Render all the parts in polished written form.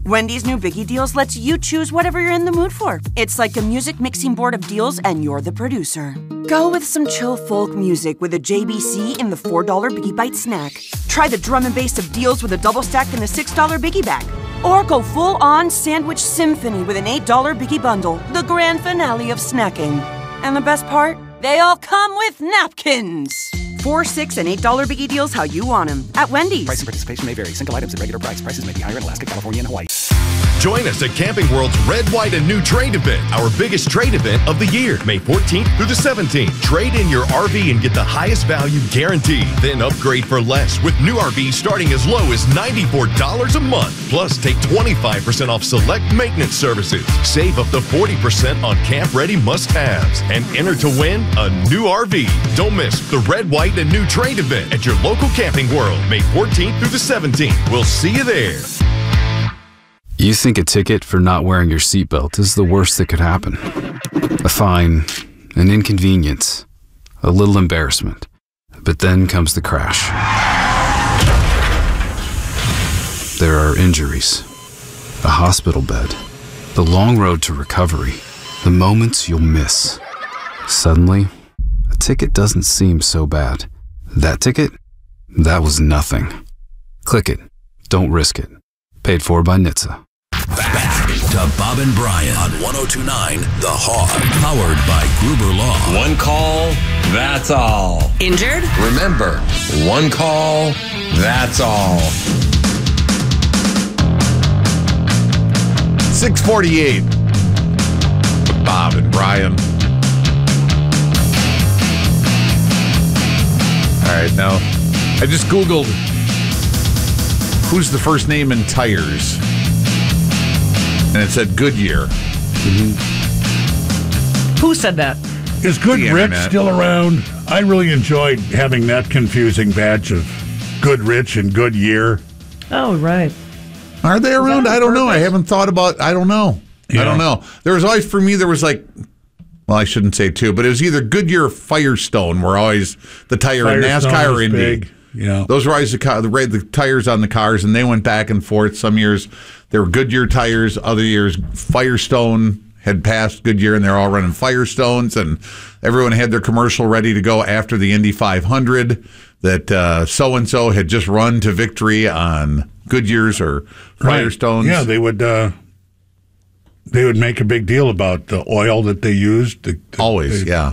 Wendy's new Biggie Deals lets you choose whatever you're in the mood for. It's like a music mixing board of deals, and you're the producer. Go with some chill folk music with a JBC in the $4 Biggie Bite snack. Try the drum and bass of deals with a double stack in the $6 Biggie Bag. Or go full-on sandwich symphony with an $8 Biggie Bundle, the grand finale of snacking. And the best part? They all come with napkins. $4, $6, and $8 Biggie Deals how you want them at Wendy's. Price and participation may vary. Single items at regular price. Prices may be higher in Alaska, California, and Hawaii. Join us at Camping World's Red, White, and New Trade event, our biggest trade event of the year, May 14th through the 17th. Trade in your RV and get the highest value guaranteed. Then upgrade for less with new RVs starting as low as $94 a month. Plus, take 25% off select maintenance services. Save up to 40% on camp-ready must-haves. And enter to win a new RV. Don't miss the Red, White, and New Trade event at your local Camping World, May 14th through the 17th. We'll see you there. You think a ticket for not wearing your seatbelt is the worst that could happen. A fine, an inconvenience, a little embarrassment. But then comes the crash. There are injuries, a hospital bed, the long road to recovery, the moments you'll miss. Suddenly, a ticket doesn't seem so bad. That ticket? That was nothing. Click it. Don't risk it. Paid for by NHTSA. Back to Bob and Brian on 102.9 The Hog, powered by Gruber Law. One call, that's all. Injured? Remember, one call, that's all. 6:48. Bob and Brian. All right, now, I just Googled who's the first name in tires. And it said Goodyear. Who said that? Is Goodrich still around? I really enjoyed having that confusing batch of Goodrich and Goodyear. Oh, right. Are they around? I don't know. I haven't thought about. I don't know. Yeah. I don't know. There was always, for me, there was like, well, I shouldn't say two, but it was either Goodyear or Firestone were always the tire in NASCAR or Indy. Big. Yeah. Those were always the tires on the cars, and they went back and forth. Some years there were Goodyear tires, other years Firestone had passed Goodyear, and they're all running Firestones, and everyone had their commercial ready to go after the Indy 500 that so-and-so had just run to victory on Goodyears or Firestones. Right. Yeah, they would make a big deal about the oil that they used. Always, yeah.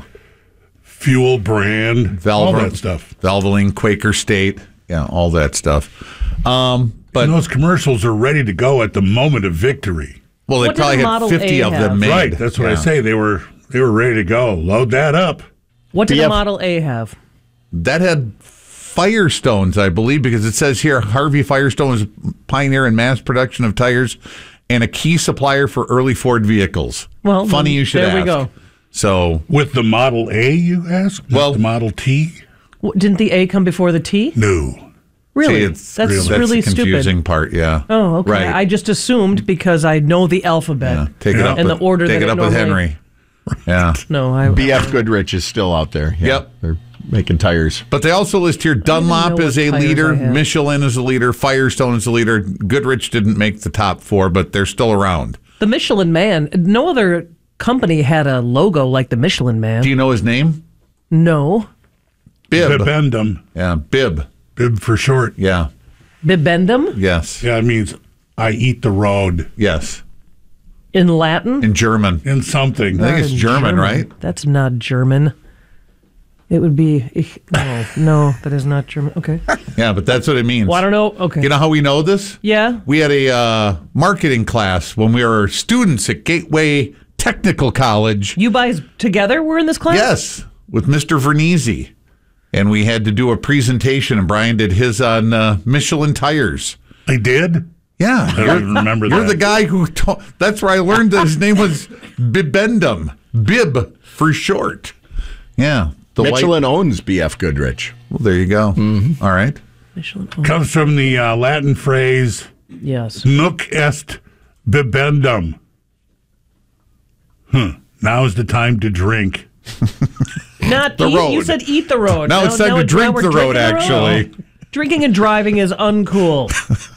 Fuel brand, all that stuff. Valvoline, Quaker State, yeah, all that stuff. But and those commercials are ready to go at the moment of victory. Well, they probably had 50 of them made. Right, that's what I say. They were ready to go. Load that up. What did the Model A have? That had Firestones, I believe, because it says here Harvey Firestone was a pioneer in mass production of tires and a key supplier for early Ford vehicles. Well, funny you should ask. There we go. So with the Model A, you ask? Well, the Model T? Didn't the A come before the T? No. Really? See, that's really the confusing stupid. part, yeah. Oh, okay. Right. I just assumed because I know the alphabet. Yeah. Take it up and with, the order take that it up normally... with Henry. Yeah. No, BF Goodrich is still out there. Yeah. Yep. They're making tires. But they also list here Dunlop is a leader, Michelin is a leader, Firestone is a leader. Goodrich didn't make the top four, but they're still around. The Michelin Man, no other company had a logo like the Michelin Man. Do you know his name? No. Bib. Bibendum. Yeah, Bib. Bib for short. Yeah. Bibendum? Yes. Yeah, it means I eat the road. Yes. In Latin? In German. In something. I think it's German, right? That's not German. It would be... No, that is not German. Okay. Yeah, but that's what it means. Well, I don't know. Okay. You know how we know this? Yeah. We had a marketing class when we were students at Gateway Technical College. You guys together were in this class? Yes, with Mr. Vernizzi. And we had to do a presentation, and Brian did his on Michelin tires. I did? Yeah. I don't even remember that. You're the guy who... that's where I learned that his name was Bibendum. Bib for short. Yeah. Michelin owns BF Goodrich. Well, there you go. Mm-hmm. All right. Michelin comes from the Latin phrase... Yes. Nunc est bibendum. Now's the time to drink. Not the eat. road. You said eat the road. Now it's time to drink the road, actually. Drinking and driving is uncool.